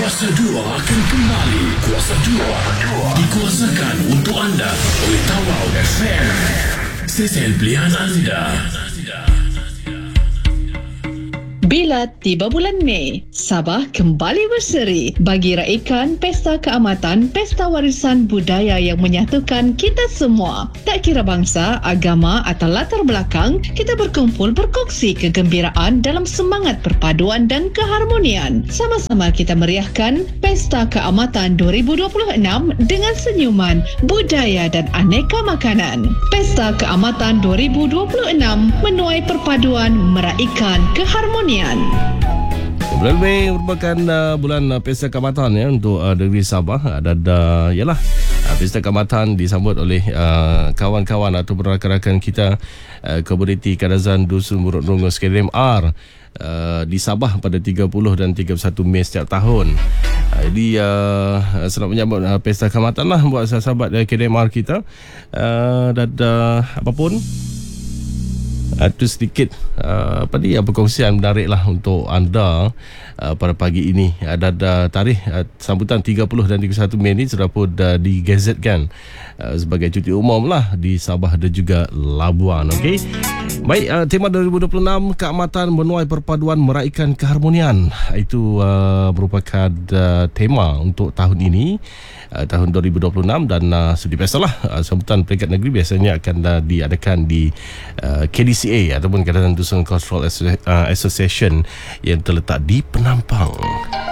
Kuasa 2 akan kembali. Kuasa 2 dikuasakan untuk anda oleh Tawau FM. Stesen pilihan anda. Bila tiba bulan Mei, Sabah kembali berseri bagi raikan Pesta Keamatan, Pesta Warisan Budaya yang menyatukan kita semua. Tak kira bangsa, agama atau latar belakang, kita berkumpul berkongsi kegembiraan dalam semangat perpaduan dan keharmonian. Sama-sama kita meriahkan Pesta Keamatan 2026 dengan senyuman, budaya dan aneka makanan. Pesta Keamatan 2026 menuai perpaduan, meraikan keharmonian. Bulan Mei merupakan bulan Pesta Keamatan ya untuk negeri Sabah dan ialah Pesta Keamatan disambut oleh kawan-kawan atau rakan-rakan kita komuniti Kadazan Dusun Murut Nunggu SKDM R di Sabah pada 30 dan 31 Mei setiap tahun. Jadi selamat menyambut Pesta Keamatan lah buat sahabat KDMR kita dan apapun itu sedikit perkongsian menarik lah untuk anda pada pagi ini. Ada tarikh sambutan 30 dan 31 Mei ni sudah pun digazetkan sebagai cuti umum lah di Sabah dan juga Labuan. Okey. Baik, tema 2026 Keamatan menuai perpaduan meraikan keharmonian. Itu merupakan tema untuk tahun ini, tahun 2026, dan seperti biasalah sambutan peringkat negeri biasanya akan diadakan di KDCA ataupun Kadazan Dusun Cultural Association yang terletak di Penampang.